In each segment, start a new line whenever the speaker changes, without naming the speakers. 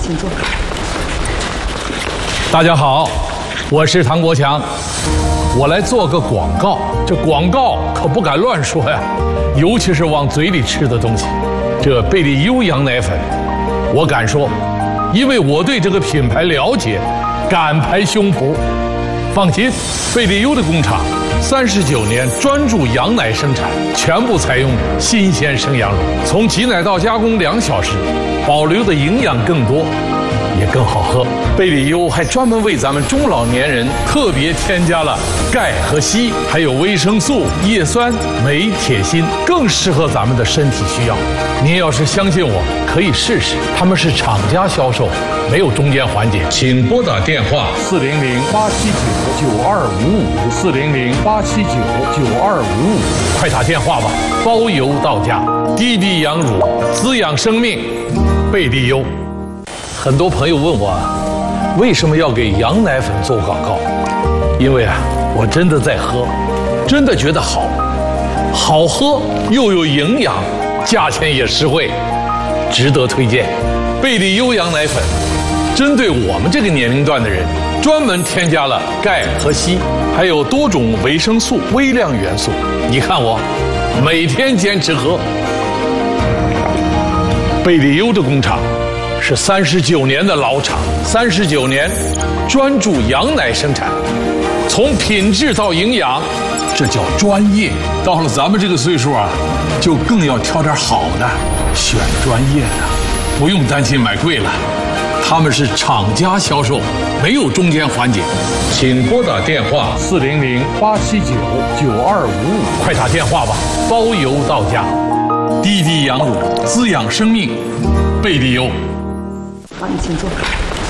请坐。
大家好，我是唐国强，我来做个广告。这广告可不敢乱说呀，尤其是往嘴里吃的东西。这贝利优羊奶粉，我敢说，因为我对这个品牌了解，敢拍胸脯。放心，贝利优的工厂39年专注羊奶生产，全部采用新鲜生羊乳，从挤奶到加工2小时，保留的营养更多，也更好喝。贝利优还专门为咱们中老年人特别添加了钙和硒，还有维生素、叶酸、镁、铁、锌，更适合咱们的身体需要。您要是相信我，可以试试。他们是厂家销售，没有中间环节。请拨打电话400-879-9255，400-879-9255，快打电话吧，包邮到家。滴滴羊乳，滋养生命，贝利优。很多朋友问我，为什么要给羊奶粉做广告？因为我真的在喝，真的觉得好喝又有营养，价钱也实惠，值得推荐。贝利优羊奶粉针对我们这个年龄段的人，专门添加了钙和硒，还有多种维生素、微量元素。你看我每天坚持喝。贝利优的工厂是39年的老厂，39年专注羊奶生产，从品质到营养，这叫专业。到了咱们这个岁数就更要挑点好的，选专业的，不用担心买贵了。他们是厂家销售，没有中间环节。请拨打电话400-879-9255，快打电话吧，包邮到家。滴滴羊乳，滋养生命，贝利优。
好，你请坐。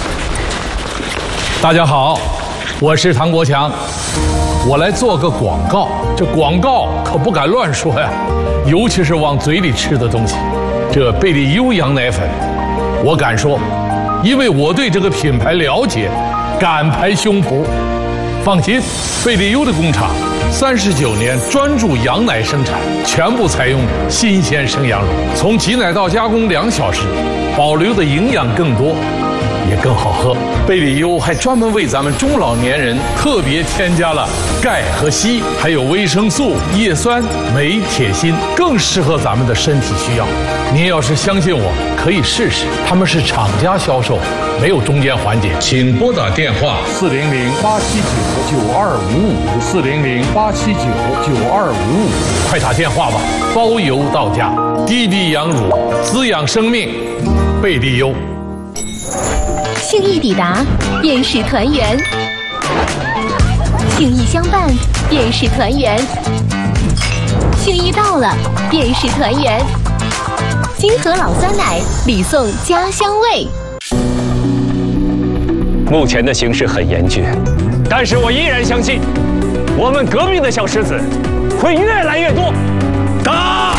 大家好，我是唐国强，我来做个广告。这广告可不敢乱说呀，尤其是往嘴里吃的东西。这贝利优羊奶粉，我敢说，因为我对这个品牌了解，敢拍胸脯。放心，贝利优的工厂39年专注羊奶生产，全部采用新鲜生羊乳，从挤奶到加工2小时，保留的营养更多，也更好喝。贝利优还专门为咱们中老年人特别添加了钙和硒，还有维生素、叶酸、镁、铁、锌，更适合咱们的身体需要。您要是相信我，可以试试。他们是厂家销售，没有中间环节。请拨打电话400-879-9255，400-879-9255，快打电话吧，包邮到家。滴滴羊乳，滋养生命，贝利优。
信义抵达，便是团圆；信义相伴，便是团圆；信义到了，便是团圆。金河老酸奶，礼送家乡味。
目前的形势很严峻，但是我依然相信，我们革命的小狮子会越来越多。打！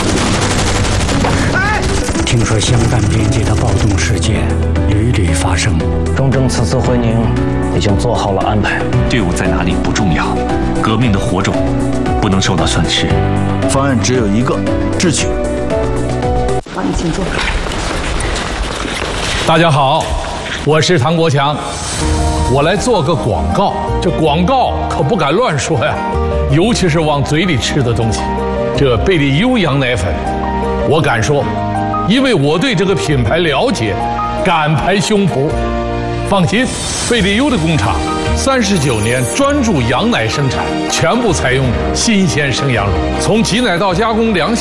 听说湘赣边界的暴动事件屡屡发生，
中正此次会宁已经做好了安排。
队伍在哪里不重要，革命的火种不能受到损失。
方案只有一个：智取。
好，你请坐。
大家好，我是唐国强，我来做个广告。这广告可不敢乱说呀，尤其是往嘴里吃的东西。这贝利优羊奶粉，我敢说，因为我对这个品牌了解，敢拍胸脯。放心，贝利优的工厂39年专注羊奶生产，全部采用新鲜生羊乳，从挤奶到加工2小时。